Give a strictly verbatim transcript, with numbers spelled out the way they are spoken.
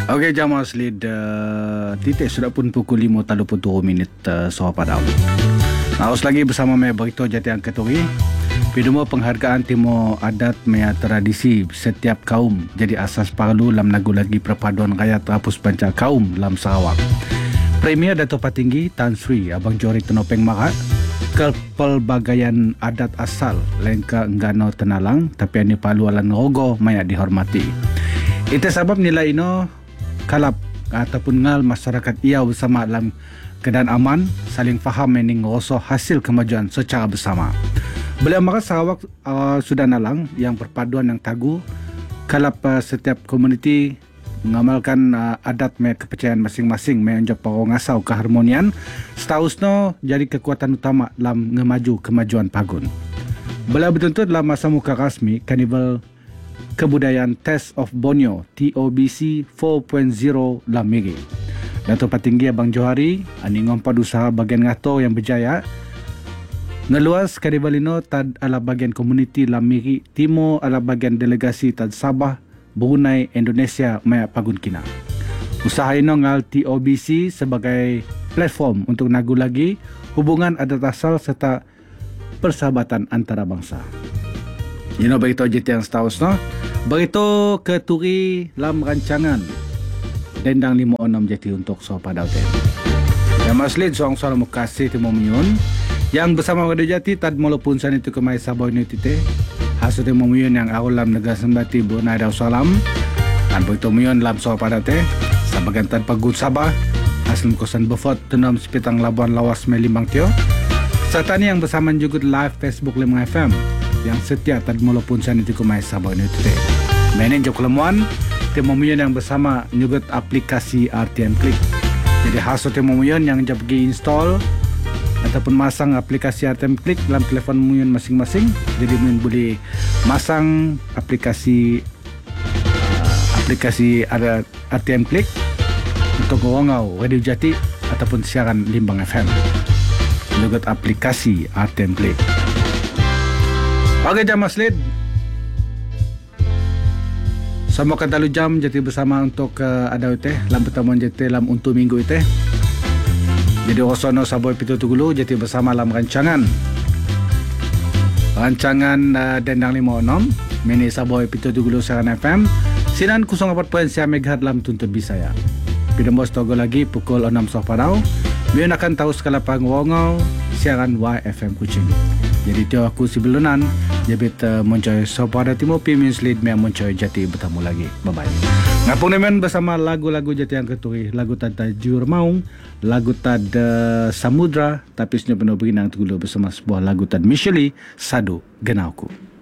Okey, jam asli uh, titik sudah pun pukul lima tiga puluh dua minit uh, sore padam. Terus lagi bersama saya Berito Jati Angketuri. Piduma penghargaan Timur Adat Maya Tradisi setiap kaum jadi asas parlu dalam lagu lagi perpaduan raya terhapus panca kaum dalam Sarawak. Premier Dato' Patinggi Tan Sri Abang Jori Tenopeng Marat kepelbagaian adat asal lengka enggano tenalang tapi ani palu alan rogo maya dihormati. Itu sebab nilai ino kalap ataupun ngal masyarakat ia bersama dalam keadaan aman, saling faham mening rasa hasil kemajuan secara bersama. Beliau marat Sarawak uh, sudah nalang yang perpaduan yang tagu kalap uh, setiap komuniti mengamalkan uh, adat me kepercayaan masing-masing menjadi parong asau keharmonian seterusnya jadi kekuatan utama dalam ngemaju kemajuan pagun. Beliau betul-betul dalam masa muka rasmi Karnival Kebudayaan Test of Borneo T O B C empat titik kosong dalam Miri. Dato' Patinggi Abang Johari ani ngompad usaha bagian ngato yang berjaya ngeluas Karnival ino tad ala bagian komuniti dalam Miri Timur ala bagian delegasi tad Sabah Brunei Indonesia maya pagun kina. Usaha ino ngal T O B C sebagai platform untuk nagu lagi hubungan adat asal serta persahabatan antara bangsa. You know, berito jeti yang seterusnya. Berito ke Turi dalam rancangan Dendang lima puluh enam jeti untuk Sopa Dauten. Yang maslid soang-soang mukasi Timur Menyun yang bersama Radio Jati tad walaupun san itu kemai Sabah ini tite hasil Timur Menyun yang arulam negara sembati Brunei Darussalam dan berito Menyun dalam Sopa Dauten sebagian tad pagun Sabah hasil kosan befot tenam sepitang Labuan Lawas Melimbang Tio serta ni yang bersama juga live Facebook lima F M yang setia tad walaupun san itu kemai Sabah ini tite menen jok lemuan Timur Menyun yang bersama nyugut aplikasi R T M Click. Jadi hasil Timur Menyun yang jap pergi install ataupun masang aplikasi R T M Click dalam telefon Menyun masing-masing. Jadi Menyun boleh masang aplikasi uh, aplikasi ada R T M Click untuk ngawangau Radio Jati ataupun siaran Limbang F M. Nyugut aplikasi R T M Click. Okey, jam maslid. Sama kata lu jam jadi bersama untuk uh, ada itu dalam pertemuan jadi dalam untuk minggu itu. Jadi Rosono Saboy Pitu Tugulu jadi bersama dalam rancangan rancangan uh, Dendang lima puluh enam Mini Saboy Pitu Tugulu Saran F M Sinan kosong empat koma tiga megahertz dalam tuntut Bisaya. Pidembos togo lagi pukul enam sore padau. Mion akan tahu skala pangwongau siaran Y F M Kuching. Jadi itu aku si belunan jabit uh, mencoy Sopada Timur Pimis Lead Mea mencoy Jati bertemu lagi. Bye-bye. Ngapung nemen bersama lagu-lagu Jati Angketuri. Lagu tad Tajur Maung, lagu tad uh, Samudra, tapi senyap penuh berinang tugulu bersama sebuah lagu tad Micheli Sadu Genauku.